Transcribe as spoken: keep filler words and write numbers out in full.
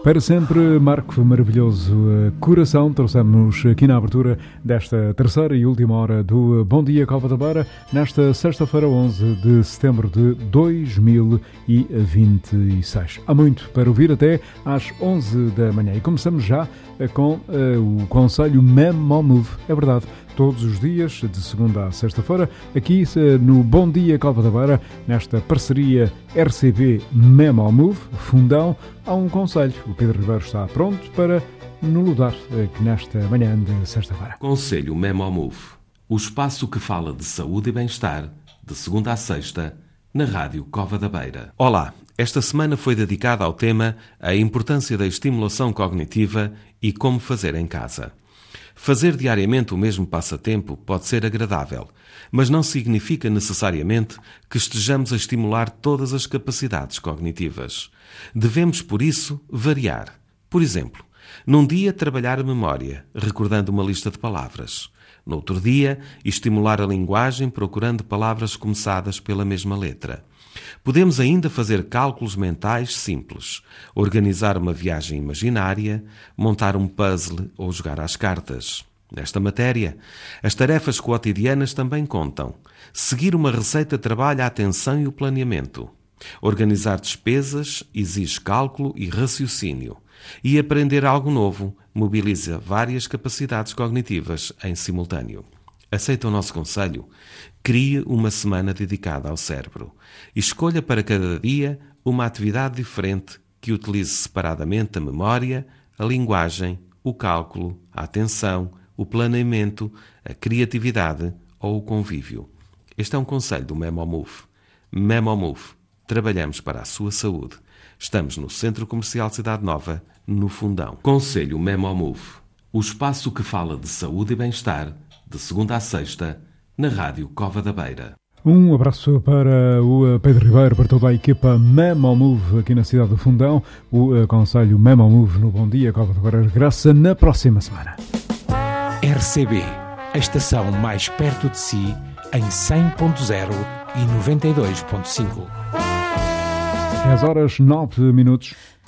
Para sempre, Marco Maravilhoso Coração, trouxemos aqui na abertura desta terceira e última hora do Bom Dia Cova da Beira, nesta sexta-feira, onze de setembro de dois mil e vinte e seis. Há muito para ouvir até às onze da manhã e começamos já com uh, o Conselho Memo Move. É verdade, todos os dias, de segunda a sexta-feira, aqui no Bom Dia Cova da Beira, nesta parceria R C B Memo Move, Fundão, há um conselho. O Pedro Ribeiro está pronto para nos dar aqui nesta manhã de sexta-feira. Conselho Memo Move, o espaço que fala de saúde e bem-estar, de segunda a sexta, na Rádio Cova da Beira. Olá, esta semana foi dedicada ao tema a importância da estimulação cognitiva e como fazer em casa. Fazer diariamente o mesmo passatempo pode ser agradável, mas não significa necessariamente que estejamos a estimular todas as capacidades cognitivas. Devemos, por isso, variar. Por exemplo, num dia trabalhar a memória, recordando uma lista de palavras. No outro dia, estimular a linguagem procurando palavras começadas pela mesma letra. Podemos ainda fazer cálculos mentais simples, organizar uma viagem imaginária, montar um puzzle ou jogar às cartas. Nesta matéria, as tarefas cotidianas também contam. Seguir uma receita trabalha a atenção e o planeamento. Organizar despesas exige cálculo e raciocínio. E aprender algo novo mobiliza várias capacidades cognitivas em simultâneo. Aceita o nosso conselho? Crie uma semana dedicada ao cérebro. Escolha para cada dia uma atividade diferente que utilize separadamente a memória, a linguagem, o cálculo, a atenção, o planeamento, a criatividade ou o convívio. Este é um conselho do Memo Move. Memo Move. Trabalhamos para a sua saúde. Estamos no Centro Comercial Cidade Nova, no Fundão. Conselho Memo Move. O espaço que fala de saúde e bem-estar, de segunda a sexta, na Rádio Cova da Beira. Um abraço para o Pedro Ribeiro, para toda a equipa Memo Move aqui na cidade do Fundão. O Conselho Memo Move no Bom Dia Cova da Beira regressa na próxima semana. R C B, a estação mais perto de si, em cem ponto zero e noventa e dois ponto cinco. dez horas, nove minutos.